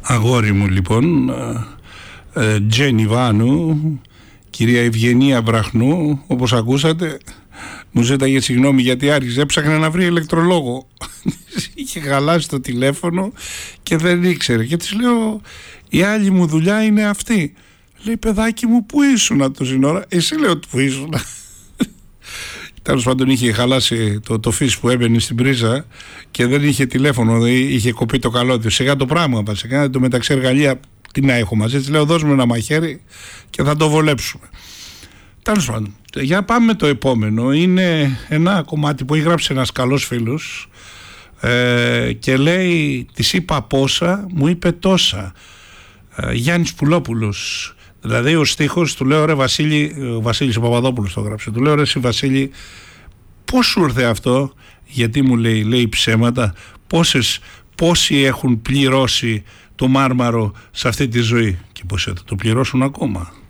Αγόρι μου λοιπόν, Τζένι Βάνου, κυρία Ευγενία Βραχνού, όπως ακούσατε, μου ζήταγε συγγνώμη γιατί άρχισε, έψαχνε να βρει ηλεκτρολόγο. Είχε χαλάσει το τηλέφωνο και δεν ήξερε. Και της λέω, η άλλη μου δουλειά είναι αυτή. Λέει, παιδάκι μου, πού ήσουνα τόση ώρα? Εσύ, λέω, που ήσουνα. Τέλος πάντων, είχε χαλάσει το φύς που έμπαινε στην πρίζα και δεν είχε τηλέφωνο, είχε κοπεί το καλώδιο. Σιγά το πράγμα βασικά, το μεταξύ εργαλεία τι να έχω μαζί. Της λέω, δώσ' μου ένα μαχαίρι και θα το βολέψουμε. Τέλος πάντων, για πάμε το επόμενο. Είναι ένα κομμάτι που έγραψε ένας καλός φίλος και λέει, της είπα πόσα, μου είπε τόσα. Γιάννης Πουλόπουλος. Δηλαδή ο στίχος του λέω, ρε Βασίλη, ο Βασίλης ο Παπαδόπουλος το έγραψε, του λέω, ρε εσύ Βασίλη, πώς σου ήρθε αυτό? Γιατί μου λέει ψέματα? Πόσοι έχουν πληρώσει το Μάρμαρο σε αυτή τη ζωή? Και πώς θα το πληρώσουν ακόμα?